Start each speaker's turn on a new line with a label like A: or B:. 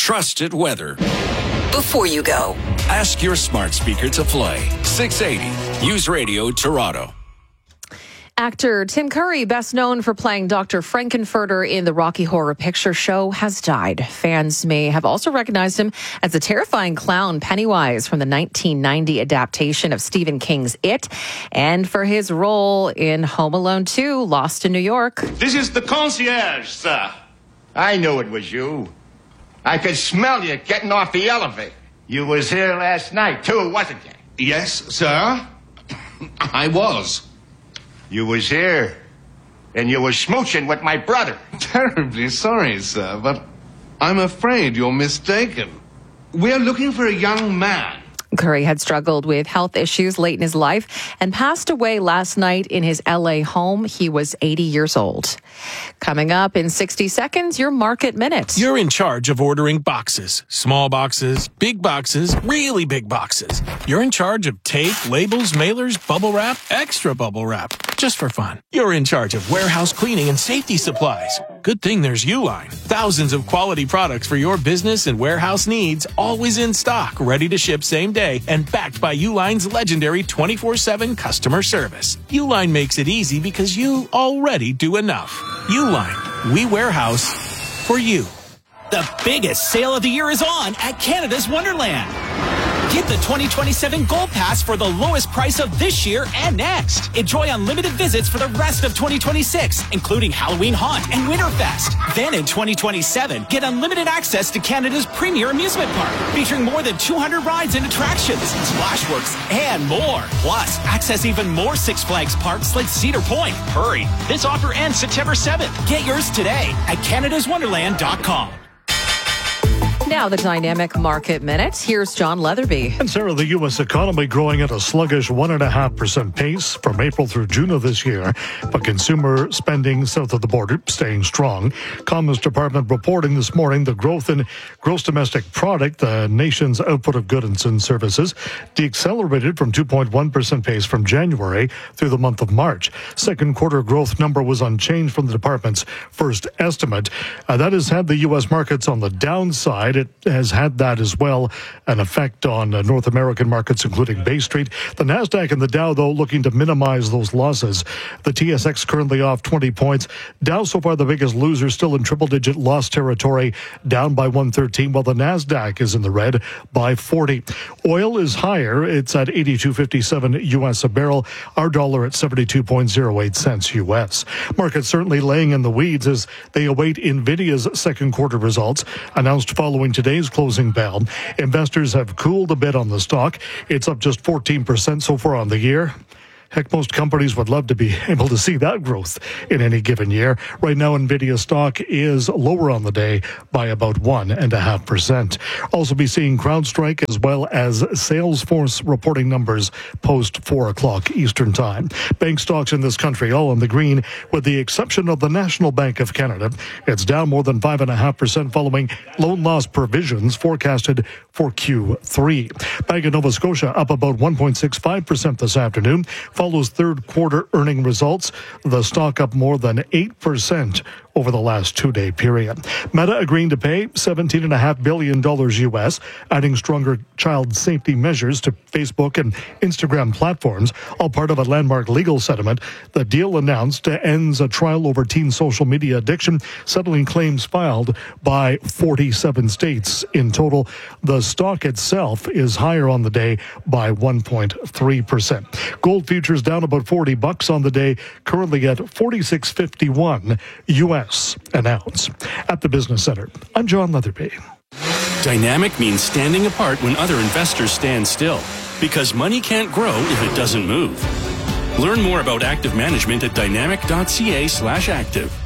A: trusted weather.
B: Before you go,
A: Ask your smart speaker to play 680 News Radio Toronto.
C: Actor Tim Curry, best known for playing Dr. Frankenfurter in the Rocky Horror Picture Show, has died. Fans may have also recognized him as the terrifying clown Pennywise from the 1990 adaptation of Stephen King's It, and for his role in Home Alone 2, Lost in New York.
D: This is the concierge, sir.
E: I knew it was you. I could smell you getting off the elevator. You was here last night, too, wasn't you?
D: Yes, sir. I was.
E: You was here, and you was smooching with my brother.
D: Terribly sorry, sir, but I'm afraid you're mistaken. We're looking for a young man.
C: Curry had struggled with health issues late in his life and passed away last night in his LA home. He was 80 years old. Coming up in 60 seconds, your Market Minute.
F: You're in charge of ordering boxes. Small boxes, big boxes, really big boxes. You're in charge of tape, labels, mailers, bubble wrap, extra bubble wrap. Just for fun. You're in charge of warehouse cleaning and safety supplies. Good thing there's Uline. Thousands of quality products for your business and warehouse needs, always in stock, ready to ship same day, and backed by Uline's legendary 24/7 customer service. Uline makes it easy because you already do enough. Uline, we warehouse for you.
G: The biggest sale of the year is on at Canada's Wonderland. Get the 2027 Gold Pass for the lowest price of this year and next. Enjoy unlimited visits for the rest of 2026, including Halloween Haunt and Winterfest. Then in 2027, get unlimited access to Canada's premier amusement park, featuring more than 200 rides and attractions, Splashworks, and more. Plus, access even more Six Flags parks like Cedar Point. Hurry, this offer ends September 7th. Get yours today at canadaswonderland.com.
C: Now the Dynamic Market Minute. Here's John Leatherby.
H: And Sarah, the U.S. economy growing at a sluggish 1.5% pace from April through June of this year, but consumer spending south of the border staying strong. Commerce Department reporting this morning the growth in gross domestic product, the nation's output of goods and services, decelerated from 2.1% pace from January through the month of March. Second quarter growth number was unchanged from the department's first estimate. That has had the U.S. markets on the downside. It has had that as well, an effect on North American markets, including Bay Street. The NASDAQ and the Dow, though, looking to minimize those losses. The TSX currently off 20 points. Dow so far the biggest loser, still in triple-digit loss territory, down by 113, while the NASDAQ is in the red by 40. Oil is higher. It's at 82.57 U.S. a barrel. Our dollar at 72.08 cents U.S. Markets certainly laying in the weeds as they await NVIDIA's second quarter results, announced following today's closing bell. Investors have cooled a bit on the stock. It's up just 14% so far on the year. Heck, most companies would love to be able to see that growth in any given year. Right now, NVIDIA stock is lower on the day by about 1.5%. Also be seeing CrowdStrike as well as Salesforce reporting numbers post 4 o'clock Eastern Time. Bank stocks in this country all in the green, with the exception of the National Bank of Canada. It's down more than 5.5% following loan loss provisions forecasted for Q3. Bank of Nova Scotia up about 1.65% this afternoon. Follows third quarter earning results. The stock up more than 8% over the last 2-day period. Meta agreeing to pay $17.5 billion U.S., adding stronger child safety measures to Facebook and Instagram platforms, all part of a landmark legal settlement. The deal announced ends a trial over teen social media addiction, settling claims filed by 47 states in total. The stock itself is higher on the day by 1.3%. Gold futures down about $40 on the day, currently at $46.51 U.S. an ounce. At the Business Center, I'm John Leatherby.
A: Dynamic means standing apart when other investors stand still, because money can't grow if it doesn't move. Learn more about active management at dynamic.ca/active.